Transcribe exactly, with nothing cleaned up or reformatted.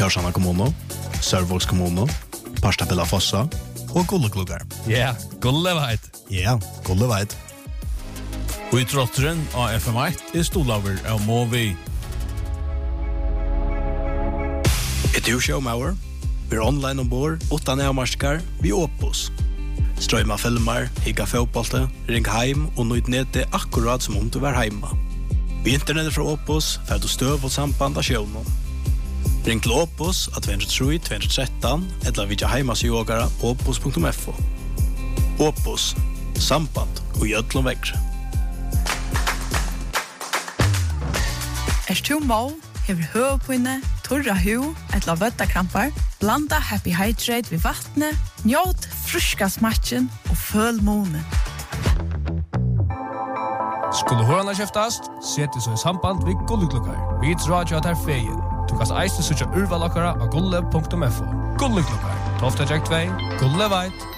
Torshavnar kommune, Sørvolds kommune, Parstabella Fossa og Gullekluggar. Ja, yeah, Gulleveit. Ja, Gulleveit. Og i trotteren av F M ett er stolaver av Movi. Et du showmauer? Vi er online ombord, utan avmarskar, vi Opus. Strøyma filmer, higga fotbollte, ring heim og nøyd nede akkurat som om du var heima. Vi internettet fra Opus, fer du støv og samband av sjøvnen. Ring til Opus av två tre två ett tre eller vidja heimasjogara opus punktum f o. Opus, samband og gjødlom vekre. Er du må, hever høvpinne, torra hu, etla vøttakrampar, blanda Happy Hydrate ved vattnet, njåt fruska smatchen og føl måne. Skulle hørna kjeftast, seti så i samband vid Gulleklukkar. Vi drar jo at her feien. Du kan eiste sutja urvalakara av gulle punktum f o. Gulleklukkar, tolv två, Gulleveit.